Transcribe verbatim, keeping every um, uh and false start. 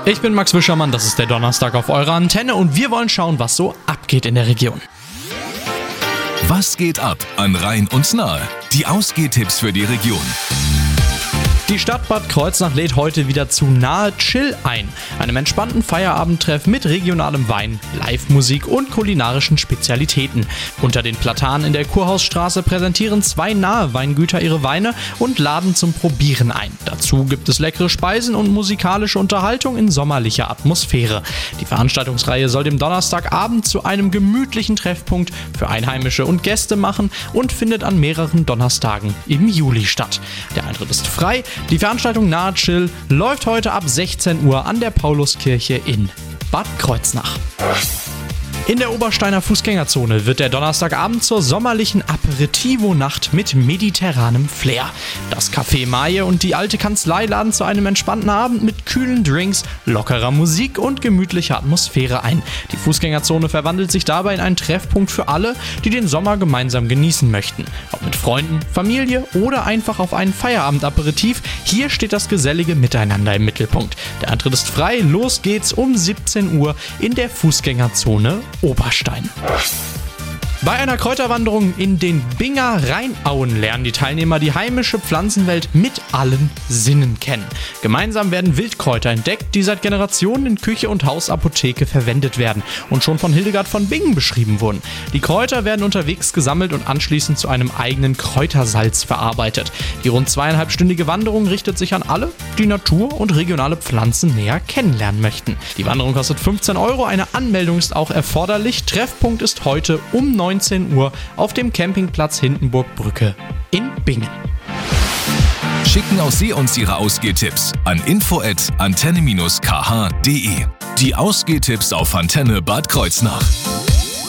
Ich bin Max Wischermann, das ist der Donnerstag auf eurer Antenne und wir wollen schauen, was so abgeht in der Region. Was geht ab an Rhein und Nahe? Die Ausgehtipps für die Region. Die Stadt Bad Kreuznach lädt heute wieder zu Nahe Chill ein, einem entspannten Feierabendtreff mit regionalem Wein, Live-Musik und kulinarischen Spezialitäten. Unter den Platanen in der Kurhausstraße präsentieren zwei Nahe Weingüter ihre Weine und laden zum Probieren ein. Dazu gibt es leckere Speisen und musikalische Unterhaltung in sommerlicher Atmosphäre. Die Veranstaltungsreihe soll dem Donnerstagabend zu einem gemütlichen Treffpunkt für Einheimische und Gäste machen und findet an mehreren Donnerstagen im Juli statt. Der Eintritt ist frei. Die Veranstaltung Nahe Chill läuft heute ab sechzehn Uhr an der Pauluskirche in Bad Kreuznach. In der Obersteiner Fußgängerzone wird der Donnerstagabend zur sommerlichen Aperitivo-Nacht mit mediterranem Flair. Das Café Maje und die alte Kanzlei laden zu einem entspannten Abend mit kühlen Drinks, lockerer Musik und gemütlicher Atmosphäre ein. Die Fußgängerzone verwandelt sich dabei in einen Treffpunkt für alle, die den Sommer gemeinsam genießen möchten. Ob mit Freunden, Familie oder einfach auf einen Feierabendaperitif, hier steht das gesellige Miteinander im Mittelpunkt. Der Eintritt ist frei, los geht's um siebzehn Uhr in der Fußgängerzone Oberstein. Bei einer Kräuterwanderung in den Binger Rheinauen lernen die Teilnehmer die heimische Pflanzenwelt mit allen Sinnen kennen. Gemeinsam werden Wildkräuter entdeckt, die seit Generationen in Küche und Hausapotheke verwendet werden und schon von Hildegard von Bingen beschrieben wurden. Die Kräuter werden unterwegs gesammelt und anschließend zu einem eigenen Kräutersalz verarbeitet. Die rund zweieinhalbstündige Wanderung richtet sich an alle, die Natur und regionale Pflanzen näher kennenlernen möchten. Die Wanderung kostet fünfzehn Euro, eine Anmeldung ist auch erforderlich. Treffpunkt ist heute um neunzehn Uhr auf dem Campingplatz Hindenburgbrücke in Bingen. Schicken auch Sie uns Ihre Ausgehtipps an info at antenne dash k h punkt de. Die Ausgehtipps auf Antenne Bad Kreuznach.